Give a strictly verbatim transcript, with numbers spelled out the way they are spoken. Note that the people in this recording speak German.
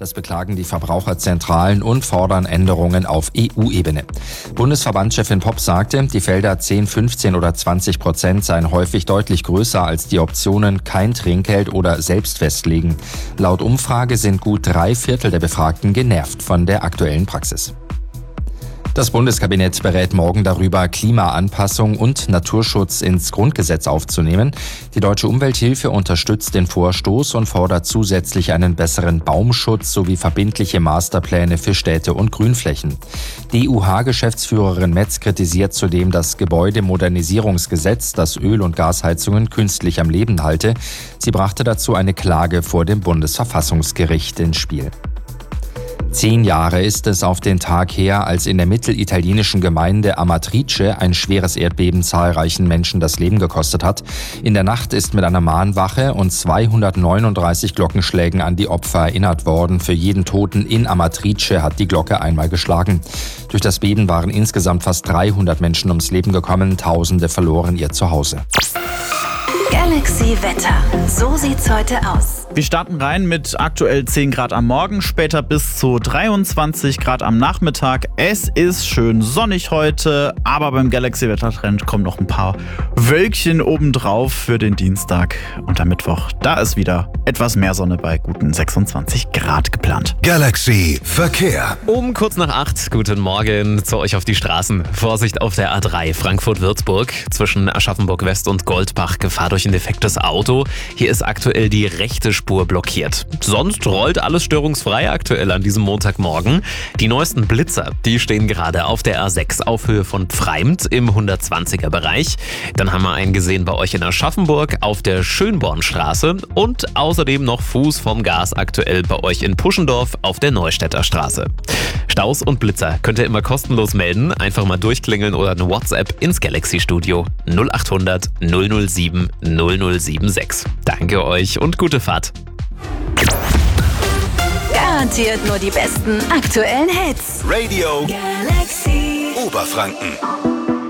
Das beklagen die Verbraucherzentralen und fordern Änderungen auf E U-Ebene. Bundesverbandschefin Popp sagte, die Felder zehn, fünfzehn oder zwanzig Prozent seien häufig deutlich größer als die Optionen kein Trinkgeld oder selbst festlegen. Laut Umfrage sind gut drei Viertel der Befragten genervt von der aktuellen Praxis. Das Bundeskabinett berät morgen darüber, Klimaanpassung und Naturschutz ins Grundgesetz aufzunehmen. Die Deutsche Umwelthilfe unterstützt den Vorstoß und fordert zusätzlich einen besseren Baumschutz sowie verbindliche Masterpläne für Städte und Grünflächen. D U H-Geschäftsführerin Metz kritisiert zudem das Gebäudemodernisierungsgesetz, das Öl- und Gasheizungen künstlich am Leben halte. Sie brachte dazu eine Klage vor dem Bundesverfassungsgericht ins Spiel. Zehn Jahre ist es auf den Tag her, als in der mittelitalienischen Gemeinde Amatrice ein schweres Erdbeben zahlreichen Menschen das Leben gekostet hat. In der Nacht ist mit einer Mahnwache und zweihundertneununddreißig Glockenschlägen an die Opfer erinnert worden. Für jeden Toten in Amatrice hat die Glocke einmal geschlagen. Durch das Beben waren insgesamt fast dreihundert Menschen ums Leben gekommen, Tausende verloren ihr Zuhause. Galaxy Wetter. So sieht's heute aus. Wir starten rein mit aktuell zehn Grad am Morgen, später bis zu dreiundzwanzig Grad am Nachmittag. Es ist schön sonnig heute, aber beim Galaxy Wettertrend kommen noch ein paar Wölkchen obendrauf für den Dienstag und am Mittwoch. Da ist wieder etwas mehr Sonne bei guten sechsundzwanzig Grad geplant. Galaxy Verkehr. Um kurz nach acht, guten Morgen zu euch auf die Straßen. Vorsicht auf der A drei Frankfurt-Würzburg zwischen Aschaffenburg West und Goldbach. Gefahr durch ein defektes Auto. Hier ist aktuell die rechte Spur blockiert. Sonst rollt alles störungsfrei aktuell an diesem Montagmorgen. Die neuesten Blitzer, die stehen gerade auf der A sechs auf Höhe von Pfreimt im hundertzwanziger Bereich. Dann haben wir einen gesehen bei euch in Aschaffenburg auf der Schönbornstraße und außerdem noch Fuß vom Gas aktuell bei euch in Puschendorf auf der Neustädter Straße. Staus und Blitzer könnt ihr immer kostenlos melden. Einfach mal durchklingeln oder eine WhatsApp ins Galaxy-Studio null acht hundert null null sieben null null sieben sechs. Danke euch und gute Fahrt. Garantiert nur die besten aktuellen Hits. Radio Galaxy Oberfranken.